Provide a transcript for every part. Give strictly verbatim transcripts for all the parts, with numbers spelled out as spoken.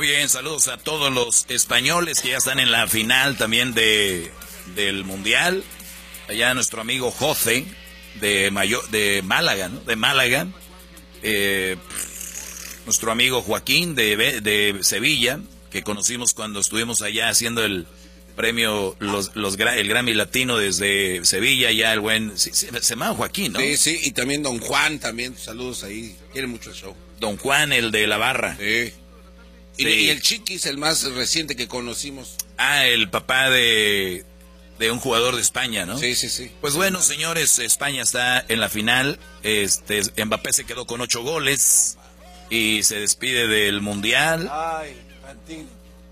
Muy bien, saludos a todos los españoles que ya están en la final también de del Mundial. Allá nuestro amigo José de Mayo, de Málaga, ¿no? De Málaga. Eh, nuestro amigo Joaquín de, de Sevilla, que conocimos cuando estuvimos allá haciendo el premio, los, los, el Grammy Latino desde Sevilla, ya el buen, se, se llama Joaquín, ¿no? Sí, sí, y también Don Juan, también, saludos ahí, quiere mucho el show. Don Juan, el de la barra. Sí. Y, sí. y el Chiquis, el más reciente que conocimos. Ah, el papá de, de un jugador de España, ¿no? Sí, sí, sí. Pues bueno, señores, España está en la final, este, Mbappé se quedó con ocho goles y se despide del Mundial. Ay, Infantino.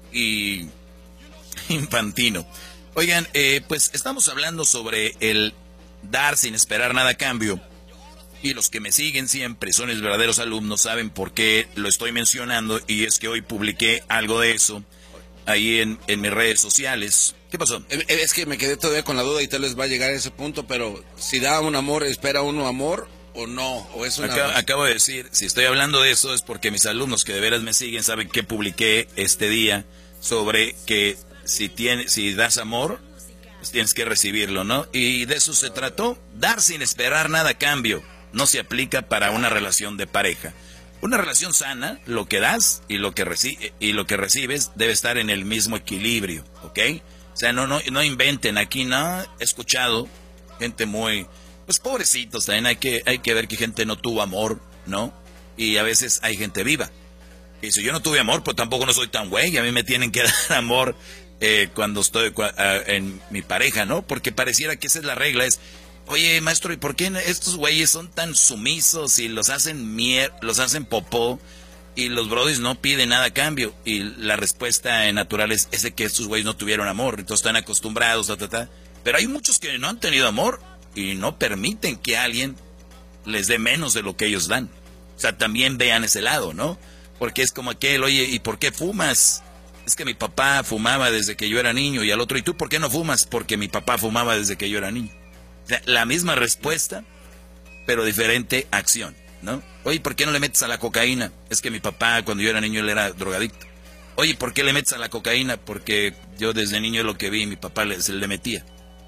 Y Infantino. Oigan, eh, pues estamos hablando sobre el dar sin esperar nada a cambio. Y los que me siguen siempre son mis verdaderos alumnos, saben por qué lo estoy mencionando. Y es que hoy publiqué algo de eso ahí en, en mis redes sociales. ¿Qué pasó? Es que me quedé todavía con la duda y tal vez va a llegar a ese punto, pero si da un amor, ¿espera uno amor o no? ¿O es una... Acabo, acabo de decir, si estoy hablando de eso es porque mis alumnos que de veras me siguen saben que publiqué este día sobre que si, tiene, si das amor, pues tienes que recibirlo, ¿no? Y de eso se trató, dar sin esperar nada a cambio. No se aplica para una relación de pareja. Una relación sana, lo que das y lo que, reci- y lo que recibes debe estar en el mismo equilibrio, ¿ok? O sea, no, no, no inventen aquí, no. He escuchado gente muy, pues pobrecitos también, hay que, hay que ver que gente no tuvo amor, ¿no? Y a veces hay gente viva. Y si yo no tuve amor, pues tampoco no soy tan güey, a mí me tienen que dar amor eh, cuando estoy cua- uh, en mi pareja, ¿no? Porque pareciera que esa es la regla, es... Oye, maestro, ¿y por qué estos güeyes son tan sumisos y los hacen mier los hacen popó y los brodis no piden nada a cambio? Y la respuesta natural es, es de que estos güeyes no tuvieron amor, entonces están acostumbrados, ta, ta, ta. Pero hay muchos que no han tenido amor y no permiten que alguien les dé menos de lo que ellos dan. O sea, también vean ese lado, ¿no? Porque es como aquel, oye, ¿y por qué fumas? Es que mi papá fumaba desde que yo era niño. Y al otro, ¿y tú por qué no fumas? Porque mi papá fumaba desde que yo era niño. O sea, la misma respuesta, pero diferente acción, ¿no? Oye, ¿por qué no le metes a la cocaína? Es que mi papá, cuando yo era niño, él era drogadicto. Oye, ¿por qué le metes a la cocaína? Porque yo desde niño lo que vi, mi papá le, se le metía.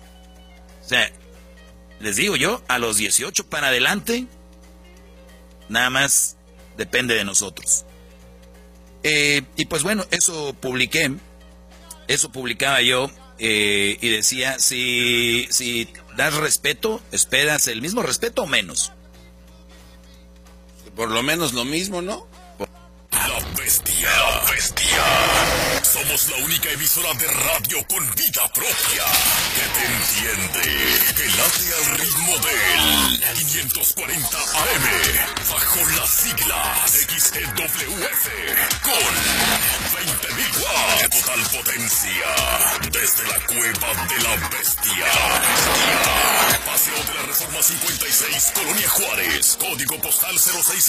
O sea, les digo yo, a los dieciocho para adelante, nada más depende de nosotros. Eh, y pues bueno, eso publiqué, eso publicaba yo. Eh, y decía, si, si das respeto, ¿esperas el mismo respeto o menos? Por lo menos lo mismo, ¿no? La Bestia. La Bestia. Somos la única emisora de radio con vida propia que te entiende, que late al ritmo del quinientos cuarenta A M, bajo las siglas X E W F, con veinte mil watts de total potencia, desde la cueva de la Bestia. Paseo de la Reforma cincuenta y seis, Colonia Juárez, código postal cero seis